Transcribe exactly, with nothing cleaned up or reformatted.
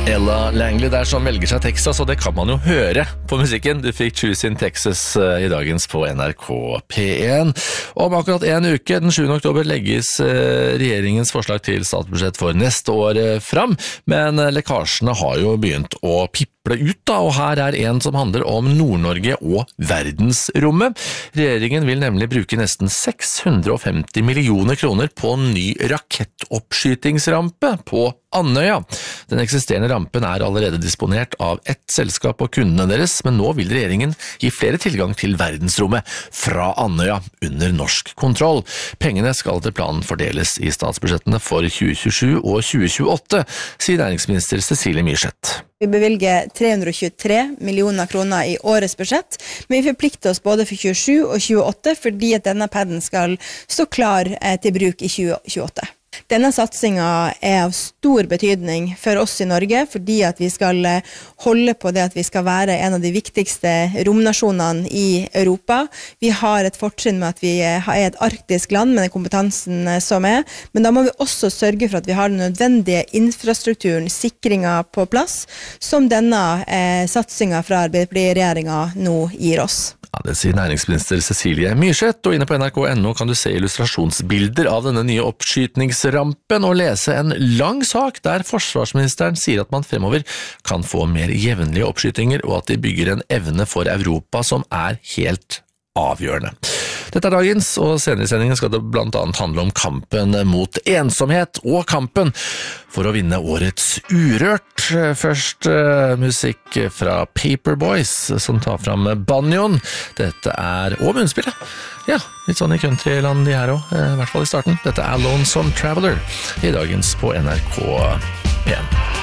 Ella Langley der som velger seg Texas, og det kan man jo høre på musikken. Du fikk Choose in Texas i dagens på N R K P en. Om akkurat en uke, den sjuende oktober, legges regjeringens forslag til statsbudsjett for neste år fram, men lekkasjene har jo begynt å pippe ut da, og her er en som handler om Nord-Norge og verdensrommet. Regjeringen vil nemlig bruke nesten seks hundre og femti millioner kroner på en ny rakettoppskytingsrampe på Andøya. Den eksisterende rampen er allerede disponert av ett selskap og kundene deres, men nå vil regjeringen gi flere tilgang til verdensrommet fra Andøya under norsk kontroll. Pengene skal til planen fordeles i statsbudsjettene for tjue tjuesju og tjue tjueåtte, sier næringsminister Cecilie Myrseth. Vi bevilger tre hundre og tjuetre millioner kroner i årets budsjett, men vi forplikter oss både for tjuesju og tjueåtte fordi at denne padden skal stå klar til bruk i tjue tjueåtte. Denne satsingen er av stor betydning for oss i Norge, fordi at vi skal holde på det at vi skal være en av de viktigste romnasjonene i Europa. Vi har et fortrinn med at vi er et arktisk land med den kompetansen som er, men da må vi også sørge for at vi har den nødvendige infrastrukturen, sikringen på plass, som denne eh, satsingen fra Arbeiderparti-regjeringen nå gir oss. Ja, det sier næringsminister Cecilie Myrseth, og inne på N R K punktum N O kan du se illustrasjonsbilder av denne nye oppskytningsrampen og lese en lang sak der forsvarsministeren sier at man fremover kan få mer jevnlige oppskytinger, og at de bygger en evne for Europa som er helt avgjørende. Dette er dagens, og senere i sendingen skal det blant annet handle om kampen mot ensomhet og kampen for å vinne årets Urørt. Først uh, musikk fra Paperboys som tar fram banjoen. Dette er, og munnspillet. Ja, litt sånn i countryland de her også, i hvert fall i starten. Dette er Lonesome Traveler i dagens på N R K P en.